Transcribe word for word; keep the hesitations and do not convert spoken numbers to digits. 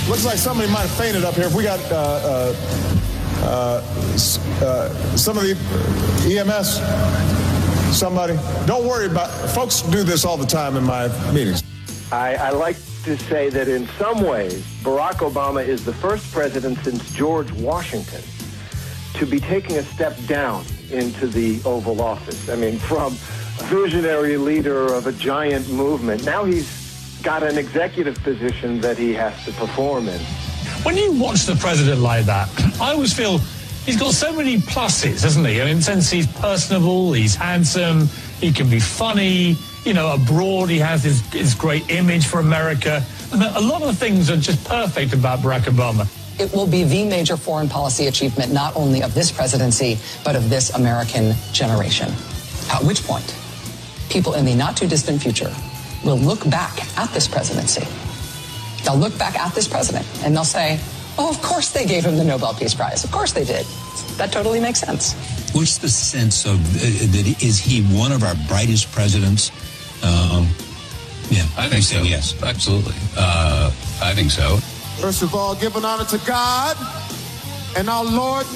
Looks like somebody might have fainted up here. If we got uh, uh, uh, uh, some of the E M S, somebody. Don't worry about it. Folks do this all the time in my meetings. I, I like to say that in some ways, Barack Obama is the first president since George Washington to be taking a step down into the Oval Office. I mean, from visionary leader of a giant movement, now he's got an executive position that he has to perform in. When you watch the president like that, I always feel he's got so many pluses, hasn't he? I mean, in the sense he's personable, he's handsome, he can be funny. You know, abroad he has his, his great image for America. And a lot of things are just perfect about Barack Obama. It will be the major foreign policy achievement not only of this presidency, but of this American generation. At which point, people in the not-too-distant future will look back at this presidency. They'll look back at this president, and they'll say, oh, of course they gave him the Nobel Peace Prize. Of course they did. That totally makes sense. What's the sense of, uh, that is he one of our brightest presidents? Um, yeah, I think so. Yes, absolutely. Uh, I think so. First of all, give an honor to God and our Lord